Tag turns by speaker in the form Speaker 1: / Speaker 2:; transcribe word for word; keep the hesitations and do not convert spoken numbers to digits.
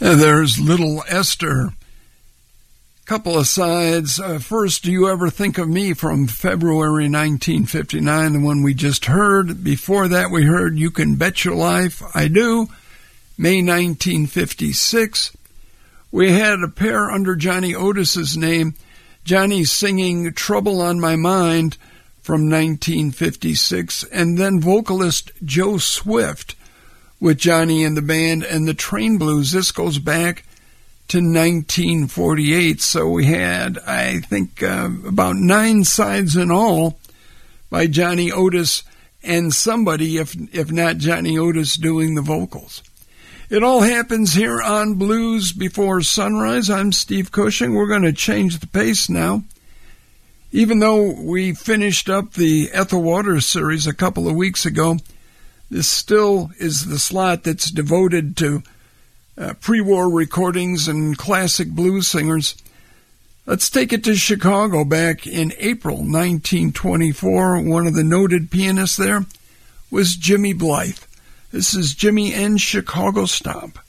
Speaker 1: And there's Little Esther. Couple of sides. Uh, first, Do You Ever Think of Me from February nineteen fifty-nine, the one we just heard. Before that, we heard You Can Bet Your Life, I Do, May nineteen fifty-six. We had a pair under Johnny Otis's name, Johnny singing Trouble on My Mind from nineteen fifty-six, and then vocalist Joe Swift with Johnny and the band and the Train Blues. This goes back to nineteen forty-eight, so we had, I think, uh, about nine sides in all by Johnny Otis and somebody, if if not Johnny Otis, doing the vocals. It all happens here on Blues Before Sunrise. I'm Steve Cushing. We're going to change the pace now. Even though we finished up the Ethel Waters series a couple of weeks ago, this still is the slot that's devoted to Uh, pre-war recordings and classic blues singers. Let's take it to Chicago back in April nineteen twenty-four. One of the noted pianists there was Jimmy Blythe. This is Jimmy and Chicago Stomp.